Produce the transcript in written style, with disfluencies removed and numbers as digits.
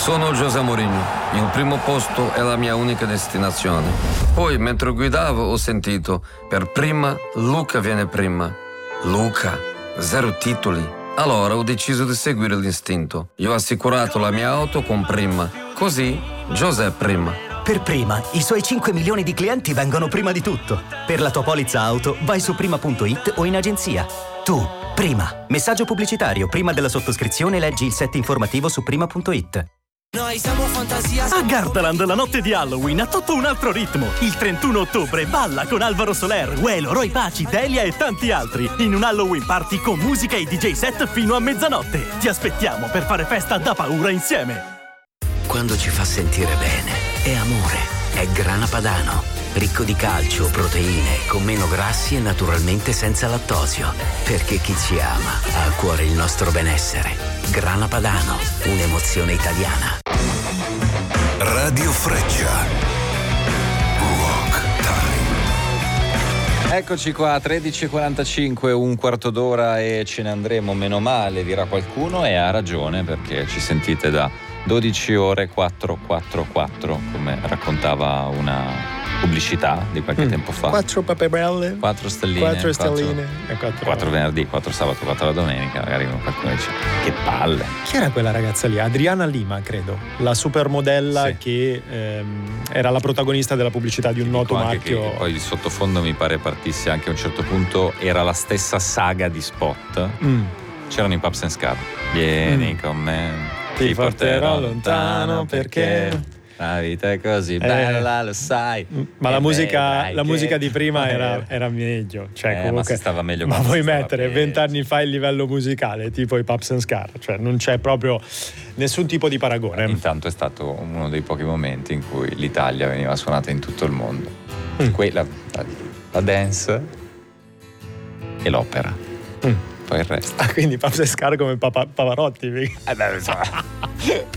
Sono José Mourinho. Il primo posto è la mia unica destinazione. Poi, mentre guidavo, ho sentito: per prima, Luca viene prima. Luca, 0 titoli. Allora ho deciso di seguire l'istinto. Io ho assicurato la mia auto con Prima. Così, José prima. Per Prima, i suoi 5 milioni di clienti vengono prima di tutto. Per la tua polizza auto, vai su prima.it o in agenzia. Tu, Prima. Messaggio pubblicitario. Prima della sottoscrizione leggi il set informativo su prima.it. Noi siamo fantasia. A Gardaland la notte di Halloween ha tutto un altro ritmo. Il 31 ottobre balla con Alvaro Soler, Uelo, Roy Paci, Delia e tanti altri in un Halloween party con musica e DJ set fino a mezzanotte. Ti aspettiamo per fare festa da paura insieme. Quando ci fa sentire bene è amore, è Grana Padano, ricco di calcio, proteine, con meno grassi e naturalmente senza lattosio. Perché chi ci ama ha a cuore il nostro benessere. Grana Padano, un'emozione italiana. Radio Freccia. Rock Time. Eccoci qua, 13:45, un quarto d'ora e ce ne andremo, meno male, dirà qualcuno, e ha ragione, perché ci sentite da 12 ore 444, come raccontava una pubblicità di qualche tempo fa. 4 paperelle, 4 stelline, 4 stelline e 4 venerdì, 4 sabato, 4 la domenica. Magari qualcuno dice: che palle. Chi era quella ragazza lì? Adriana Lima, credo, la supermodella, sì, che era la protagonista della pubblicità di un noto marchio. Che poi il sottofondo mi pare partisse anche a un certo punto, era la stessa saga di spot. C'erano i Pups and Scar. Vieni con me, ti porterò lontano perché la vita è così bella, lo sai. Ma la musica di prima era meglio. Cioè, comunque, ma si stava meglio. Ma vuoi mettere 20 anni fa il livello musicale tipo i Pups and Scar? Cioè, non c'è proprio nessun tipo di paragone. Intanto è stato uno dei pochi momenti in cui l'Italia veniva suonata in tutto il mondo. La dance e l'opera. Poi il resto. Quindi Pups and Scar come Pavarotti.